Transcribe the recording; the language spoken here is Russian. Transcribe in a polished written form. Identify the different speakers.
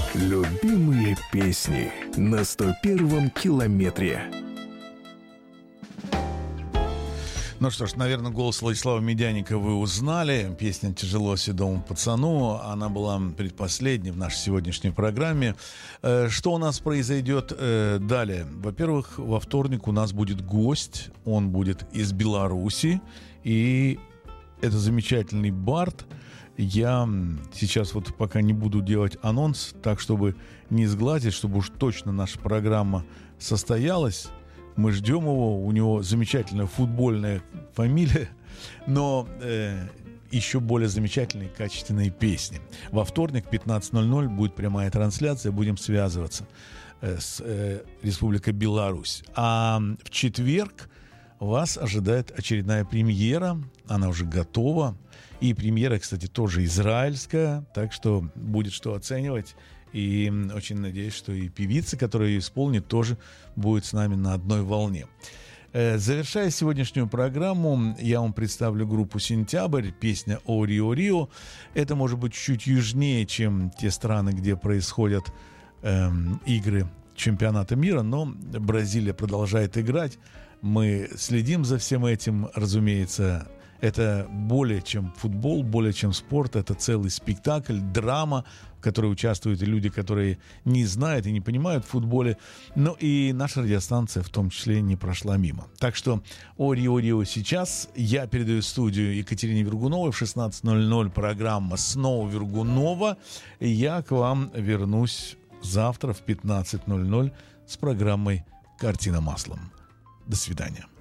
Speaker 1: Любимые песни на 101-м километре.
Speaker 2: Ну что ж, наверное, голос Владислава Медяника вы узнали. Песня «Тяжело седому пацану». Она была предпоследней в нашей сегодняшней программе. Что у нас произойдет далее? Во-первых, во вторник у нас будет гость. Он будет из Беларуси. И это замечательный бард. Я сейчас вот пока не буду делать анонс, так, чтобы не сглазить, чтобы уж точно наша программа состоялась. Мы ждем его, у него замечательная футбольная фамилия, но еще более замечательные качественные песни. Во вторник в 15:00 будет прямая трансляция, будем связываться с Республикой Беларусь. А в четверг вас ожидает очередная премьера, она уже готова. И премьера, кстати, тоже израильская, так что будет что оценивать. И очень надеюсь, что и певица, которая ее исполнит, тоже будет с нами на одной волне. Завершая сегодняшнюю программу, я вам представлю группу «Сентябрь», песня «О Рио Рио». Это может быть чуть южнее, чем те страны, где происходят игры чемпионата мира, но Бразилия продолжает играть. Мы следим за всем этим, разумеется. Это более чем футбол, более чем спорт. Это целый спектакль, драма, в которой участвуют и люди, которые не знают и не понимают в футболе. Но и наша радиостанция в том числе не прошла мимо. Так что «О Рио Рио» сейчас. Я передаю студию Екатерине Вергуновой. В 16:00 программа «Снова Вергунова». И я к вам вернусь завтра в 15:00 с программой «Картина маслом». До свидания.